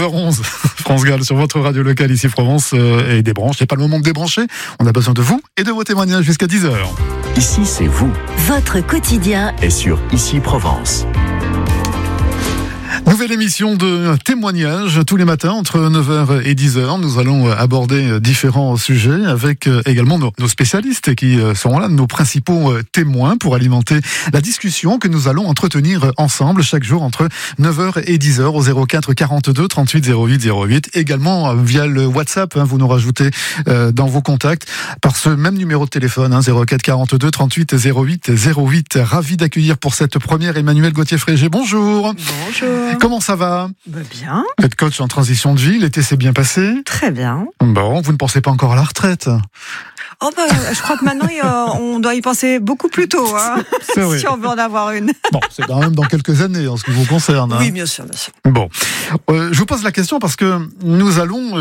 9h11, France Gall sur votre radio locale ici Provence et des branches. C'est pas le moment de débrancher. On a besoin de vous et de vos témoignages jusqu'à 10h. Ici, c'est vous. Votre quotidien Et sur Ici Provence. Nouvelle émission de témoignages tous les matins entre 9h et 10h. Nous allons aborder différents sujets avec également nos spécialistes qui seront là, nos principaux témoins pour alimenter la discussion que nous allons entretenir ensemble chaque jour entre 9h et 10h au 04 42 38 08 08. Également via le WhatsApp, vous nous rajoutez dans vos contacts par ce même numéro de téléphone, 04 42 38 08 08. Ravi d'accueillir pour cette première Emmanuel Gauthier-Frégé. Bonjour. Bonjour. Comment ça va ? Bien. Vous êtes coach en transition de vie, l'été s'est bien passé ? Très bien. Bon, vous ne pensez pas encore à la retraite ? Je crois que maintenant, on doit y penser beaucoup plus tôt, hein, C'est vrai. si on veut en avoir une. Bon, c'est quand même dans quelques années en ce qui vous concerne. Oui, bien sûr, bien sûr. Bon, je vous pose la question parce que nous allons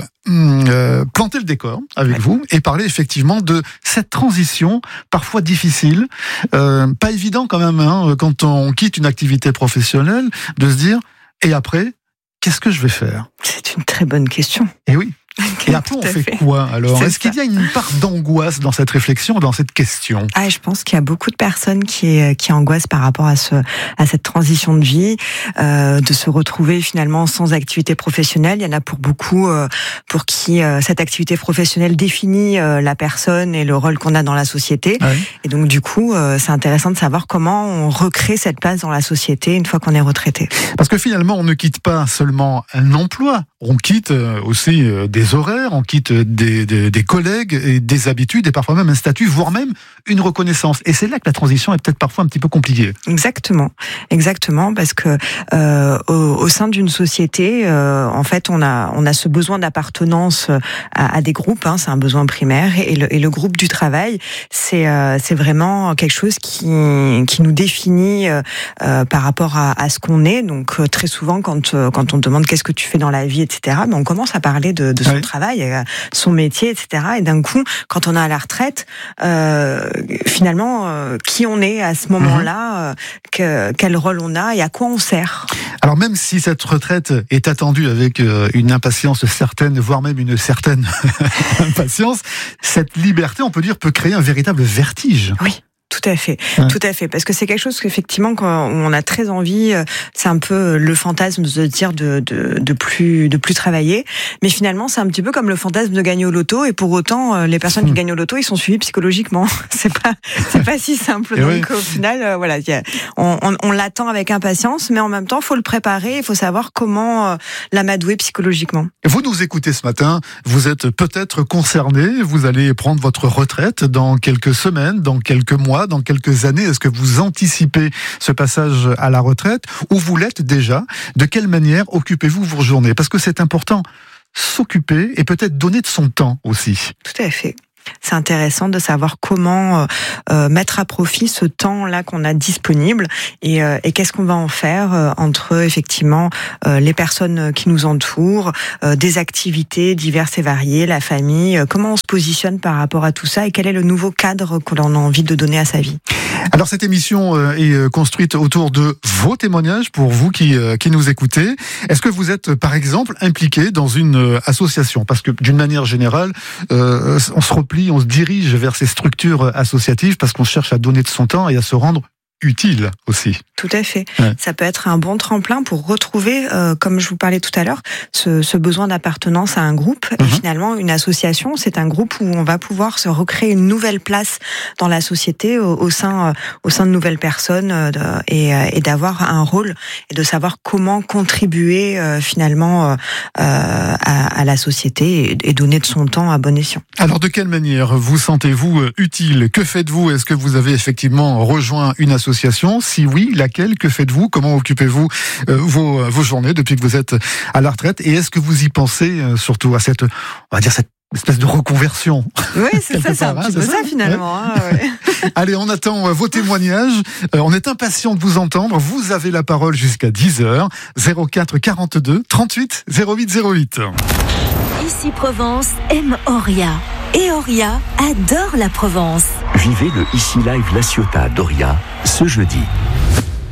planter le décor avec vous et parler effectivement de cette transition parfois difficile, pas évident quand même, quand on quitte une activité professionnelle, de se dire et après, qu'est-ce que je vais faire ? C'est une très bonne question. Et oui. Et après, on fait quoi alors ? C'est Est-ce qu'il y a une part d'angoisse dans cette réflexion, dans cette question ? Je pense qu'il y a beaucoup de personnes qui angoissent par rapport à cette transition de vie, de se retrouver finalement sans activité professionnelle. Il y en a pour beaucoup pour qui cette activité professionnelle définit la personne et le rôle qu'on a dans la société. Ouais. Et donc du coup, c'est intéressant de savoir comment on recrée cette place dans la société une fois qu'on est retraité. Parce que finalement, on ne quitte pas seulement un emploi, on quitte aussi des horaires, on quitte des collègues et des habitudes et parfois même un statut, voire même une reconnaissance. Et c'est là que la transition est peut-être parfois un petit peu compliquée. Exactement, parce que au sein d'une société, en fait, on a ce besoin d'appartenance à des groupes. C'est un besoin primaire et le groupe du travail, c'est vraiment quelque chose qui nous définit par rapport à ce qu'on est. Donc très souvent, quand on demande qu'est-ce que tu fais dans la vie, etc., on commence à parler de son travail, son métier, etc. Et d'un coup, quand on est à la retraite, finalement, qui on est à ce moment-là, quel rôle on a et à quoi on sert. Alors même si cette retraite est attendue avec une impatience certaine, voire même une certaine impatience, cette liberté, on peut dire, peut créer un véritable vertige. Oui. Tout à fait, parce que c'est quelque chose qu'effectivement, quand on a très envie, c'est un peu le fantasme de dire de plus travailler, mais finalement c'est un petit peu comme le fantasme de gagner au loto, et pour autant les personnes qui gagnent au loto, ils sont suivis psychologiquement. C'est pas si simple. Donc au final, on l'attend avec impatience, mais en même temps, faut le préparer, il faut savoir comment l'amadouer psychologiquement. Vous nous écoutez ce matin, vous êtes peut-être concerné, vous allez prendre votre retraite dans quelques semaines, dans quelques mois, dans quelques années. Est-ce que vous anticipez ce passage à la retraite ou vous l'êtes déjà ? De quelle manière occupez-vous vos journées ? Parce que c'est important, s'occuper et peut-être donner de son temps aussi. Tout à fait. C'est intéressant de savoir comment mettre à profit ce temps-là qu'on a disponible et qu'est-ce qu'on va en faire entre effectivement les personnes qui nous entourent, des activités diverses et variées, la famille, comment on se positionne par rapport à tout ça et quel est le nouveau cadre que l'on a envie de donner à sa vie. Alors cette émission est construite autour de vos témoignages pour vous qui nous écoutez. Est-ce que vous êtes par exemple impliqué dans une association ? Parce que d'une manière générale, on se replie, on se dirige vers ces structures associatives parce qu'on cherche à donner de son temps et à se rendre utile aussi. Tout à fait. Ouais. Ça peut être un bon tremplin pour retrouver, comme je vous parlais tout à l'heure, ce besoin d'appartenance à un groupe. Et finalement, une association, c'est un groupe où on va pouvoir se recréer une nouvelle place dans la société au sein de nouvelles personnes et d'avoir un rôle et de savoir comment contribuer finalement à la société et donner de son temps à bon escient. Alors de quelle manière vous sentez-vous utile ? Que faites-vous ? Est-ce que vous avez effectivement rejoint une association ? Si oui, laquelle ? Que faites-vous ? Comment occupez-vous vos journées depuis que vous êtes à la retraite ? Et est-ce que vous y pensez surtout à cette espèce de reconversion ? Oui, c'est ça, c'est un petit peu ça finalement. Ouais. Allez, on attend vos témoignages. On est impatient de vous entendre. Vous avez la parole jusqu'à 10h. 04 42 38 08 08. Ici Provence aime Oria. Et Oria adore la Provence. Vivez le Ici Live La Ciotat d'Oria ce jeudi.